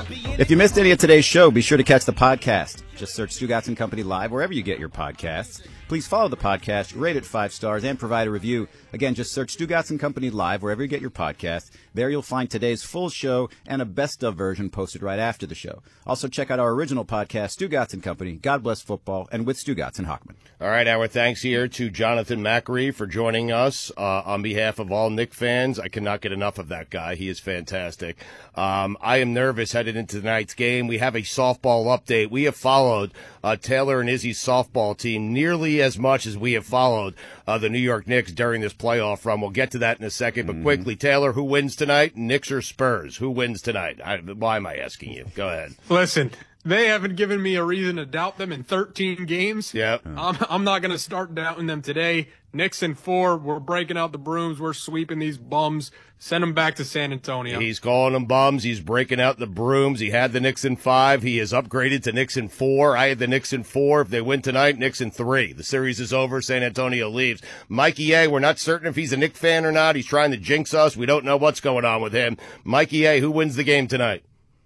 If you missed any of today's show, be sure to catch the podcast. Just search Stugotz & Company Live wherever you get your podcasts. Please follow the podcast, rate it 5 stars, and provide a review. Again, just search Stugotz & Company Live wherever you get your podcasts. There you'll find today's full show and a best-of version posted right after the show. Also, check out our original podcast, Stugotz & Company, God Bless Football, and with Stugotz and Hockman. All right, our thanks here to Jonathan Macri for joining us on behalf of all Knick fans. I cannot get enough of that guy. He is fantastic. I am nervous headed into tonight's game. We have a softball update. We have followed Taylor and Izzy's softball team nearly as much as we have followed the New York Knicks during this playoff run. We'll get to that in a second, but quickly, Taylor, who wins tonight? Knicks or Spurs? Who wins tonight? Why am I asking you? Go ahead. Listen, they haven't given me a reason to doubt them in 13 games. Yeah. I'm not going to start doubting them today. Knicks in 4. We're breaking out the brooms. We're sweeping these bums. Send them back to San Antonio. He's calling them bums. He's breaking out the brooms. He had the Knicks in 5. He has upgraded to Knicks in 4. I had the Knicks in 4. If they win tonight, Knicks in 3. The series is over. San Antonio leaves. Mikey A., we're not certain if he's a Knick fan or not. He's trying to jinx us. We don't know what's going on with him. Mikey A., who wins the game tonight?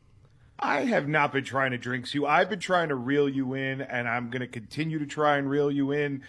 I have not been trying to jinx you. I've been trying to reel you in, and I'm going to continue to try and reel you in.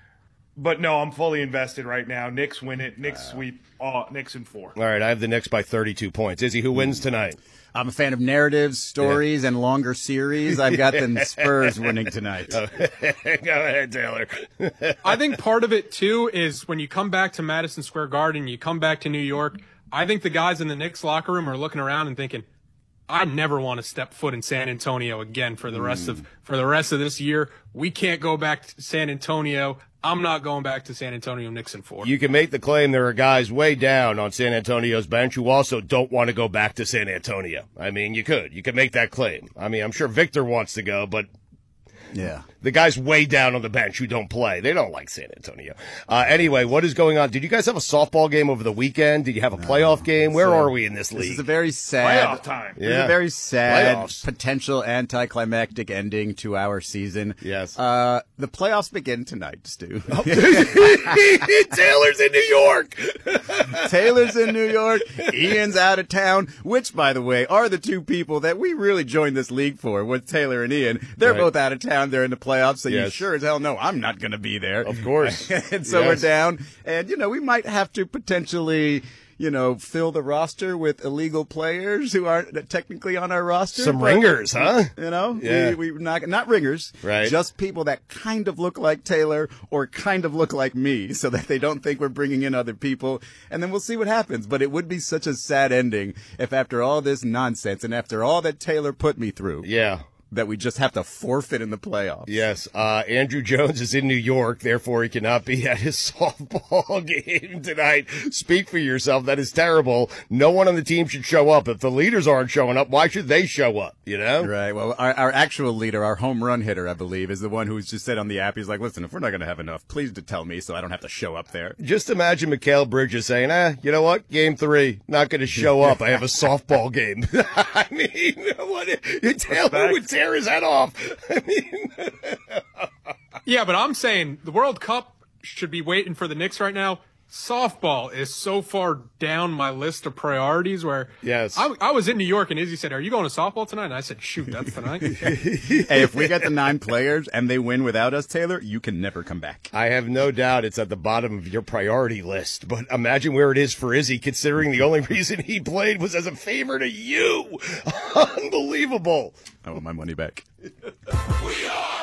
But no, I'm fully invested right now. Knicks win it. Knicks sweep. Knicks in 4. All right, I have the Knicks by 32 points. Izzy, who wins tonight? I'm a fan of narratives, stories, and longer series. I've got the Spurs winning tonight. Go ahead, Taylor. I think part of it, too, is when you come back to Madison Square Garden, you come back to New York, I think the guys in the Knicks locker room are looking around and thinking, I never want to step foot in San Antonio again for the rest of this year. We can't go back to San Antonio. I'm not going back to San Antonio. Knicks in 4. You can make the claim there are guys way down on San Antonio's bench who also don't want to go back to San Antonio. I mean, you could make that claim. I mean, I'm sure Victor wants to go, but yeah, the guys way down on the bench who don't play, they don't like San Antonio. Anyway, what is going on? Did you guys have a softball game over the weekend? Did you have a playoff game? Where are we in this league? This is a very sad Playoff time. This is a very sad potential anticlimactic ending to our season. Yes. The playoffs begin tonight, Stu. Taylor's in New York. Taylor's in New York. Ian's out of town, which, by the way, are the two people that we really joined this league for, with Taylor and Ian. They're both out of town. They're in the playoffs, so you sure as hell know I'm not going to be there. Of course. And so we're down. And, we might have to potentially, fill the roster with illegal players who aren't technically on our roster. Some ringers, huh? We not ringers. Right. Just people that kind of look like Taylor or kind of look like me so that they don't think we're bringing in other people. And then we'll see what happens. But it would be such a sad ending if after all this nonsense and after all that Taylor put me through. Yeah. That we just have to forfeit in the playoffs. Yes. Andrew Jones is in New York, therefore he cannot be at his softball game tonight. Speak for yourself. That is terrible. No one on the team should show up. If the leaders aren't showing up, why should they show up, Right. Well, our actual leader, our home run hitter, I believe, is the one who's just said on the app, he's like, listen, if we're not going to have enough, please to tell me so I don't have to show up there. Just imagine Mikal Bridges saying, you know what? Game 3, not going to show up. I have a softball game. I mean, Taylor would tear his head off. I mean, yeah, but I'm saying the World Cup should be waiting for the Knicks right now. Softball is so far down my list of priorities where I was in New York and Izzy said, are you going to softball tonight? And I said, shoot, that's tonight. Hey, if we get the 9 players and they win without us, Taylor, you can never come back. I have no doubt it's at the bottom of your priority list, but imagine where it is for Izzy considering the only reason he played was as a favor to you. Unbelievable. I want my money back. We are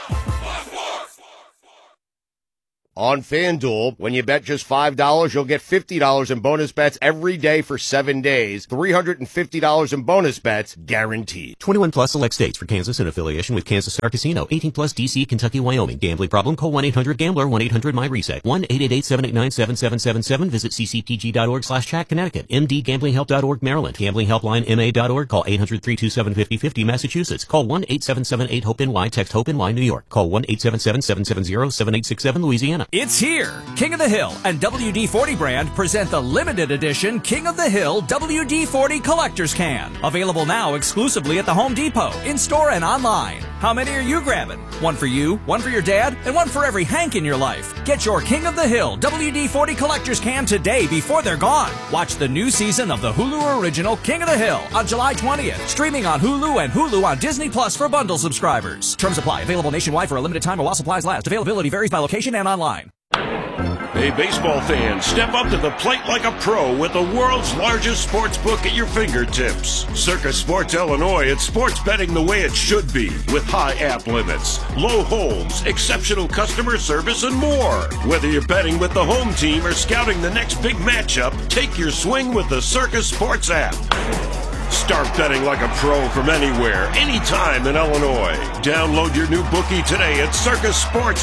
on FanDuel, when you bet just $5, you'll get $50 in bonus bets every day for 7 days. $350 in bonus bets guaranteed. 21 plus select states. For Kansas in affiliation with Kansas Star Casino. 18 plus DC, Kentucky, Wyoming. Gambling problem? Call 1-800-GAMBLER. 1-800-MyReset. 1-888-789-7777. Visit ccpg.org/chat. Connecticut. mdgamblinghelp.org, Maryland. Gamblinghelpline.ma.org. Call 800-327-5050, Massachusetts. Call 1-877-8-HOPE-NY. Text HOPE-NY, New York. Call 1-877-770-7867, Louisiana. It's here. King of the Hill and WD-40 brand present the limited edition King of the Hill WD-40 Collector's Can. Available now exclusively at the Home Depot, in-store and online. How many are you grabbing? One for you, one for your dad, and one for every Hank in your life. Get your King of the Hill WD-40 Collector's Can today before they're gone. Watch the new season of the Hulu original King of the Hill on July 20th. Streaming on Hulu and Hulu on Disney Plus for bundle subscribers. Terms apply. Available nationwide for a limited time or while supplies last. Availability varies by location and online. Hey, baseball fans, step up to the plate like a pro with the world's largest sports book at your fingertips. Circus Sports Illinois, it's sports betting the way it should be, with high app limits, low holds, exceptional customer service, and more. Whether you're betting with the home team or scouting the next big matchup, take your swing with the Circus Sports app. Start betting like a pro from anywhere, anytime in Illinois. Download your new bookie today at circusports.com.